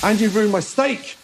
And you've ruined my steak.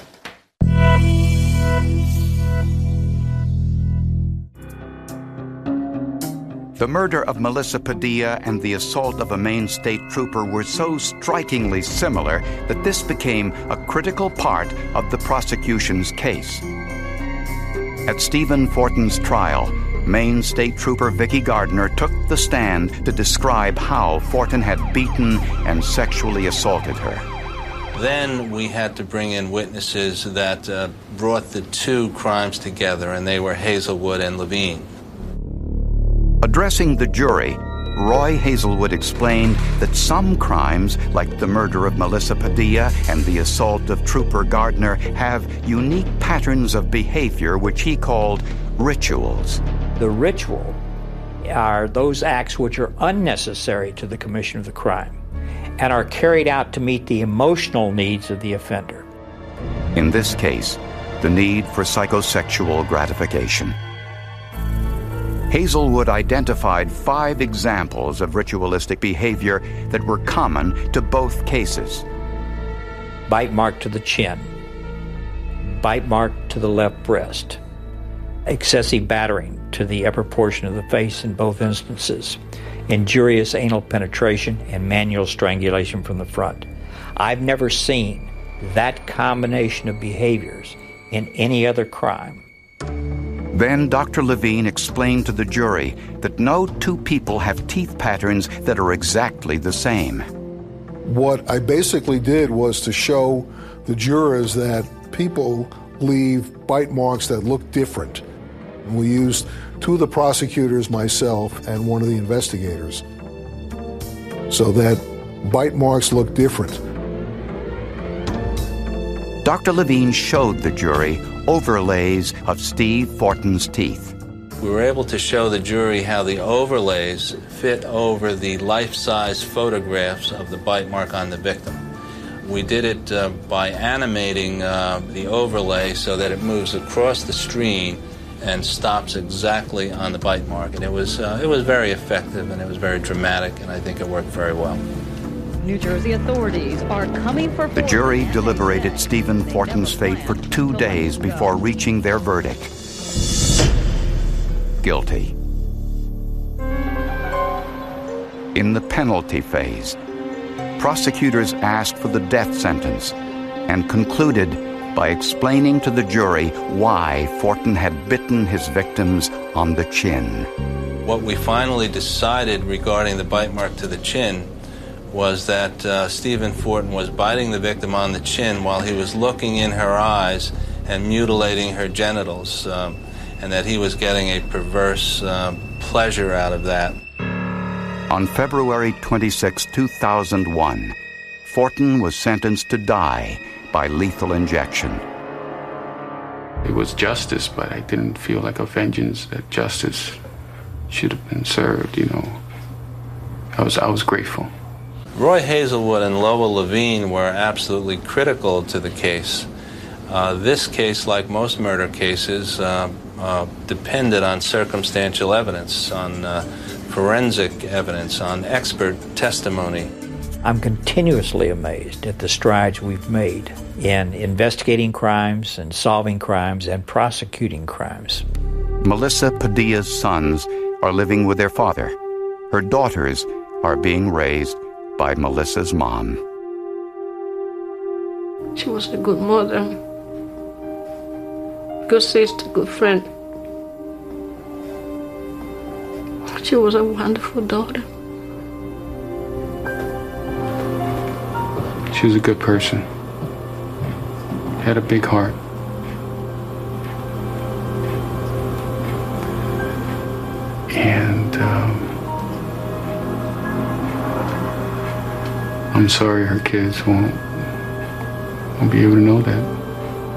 The murder of Melissa Padilla and the assault of a Maine state trooper were so strikingly similar that this became a critical part of the prosecution's case. At Stephen Fortin's trial, Maine State Trooper Vicki Gardner took the stand to describe how Fortin had beaten and sexually assaulted her. Then we had to bring in witnesses that brought the two crimes together, and they were Hazelwood and Levine. Addressing the jury, Roy Hazelwood explained that some crimes, like the murder of Melissa Padilla and the assault of Trooper Gardner, have unique patterns of behavior which he called rituals. The ritual are those acts which are unnecessary to the commission of the crime and are carried out to meet the emotional needs of the offender. In this case, the need for psychosexual gratification. Hazelwood identified 5 examples of ritualistic behavior that were common to both cases. Bite mark to the chin, bite mark to the left breast, excessive battering to the upper portion of the face in both instances, injurious anal penetration, and manual strangulation from the front. I've never seen that combination of behaviors in any other crime. Then Dr. Levine explained to the jury that no two people have teeth patterns that are exactly the same. What I basically did was to show the jurors that people leave bite marks that look different. And we used 2 of the prosecutors, myself, and one of the investigators, so that bite marks look different. Dr. Levine showed the jury overlays of Steve Fortin's teeth. We were able to show the jury how the overlays fit over the life-size photographs of the bite mark on the victim. We did it by animating the overlay so that it moves across the screen and stops exactly on the bite mark. And it was very effective, and it was very dramatic, and I think it worked very well. New Jersey authorities are coming for... The jury deliberated Stephen Fortin's fate for 2 days before reaching their verdict. Guilty. In the penalty phase, prosecutors asked for the death sentence and concluded by explaining to the jury why Fortin had bitten his victims on the chin. What we finally decided regarding the bite mark to the chin was that Stephen Fortin was biting the victim on the chin while he was looking in her eyes and mutilating her genitals, and that he was getting a perverse pleasure out of that. On February 26, 2001, Fortin was sentenced to die by lethal injection. It was justice, but I didn't feel like a vengeance, that justice should have been served, you know. I was grateful. Roy Hazelwood and Lowell Levine were absolutely critical to the case. This case, like most murder cases, depended on circumstantial evidence, on forensic evidence, on expert testimony. I'm continuously amazed at the strides we've made in investigating crimes and solving crimes and prosecuting crimes. Melissa Padilla's sons are living with their father. Her daughters are being raised by Melissa's mom. She was a good mother, good sister, good friend. She was a wonderful daughter. She was a good person. Had a big heart. And I'm sorry her kids won't be able to know that.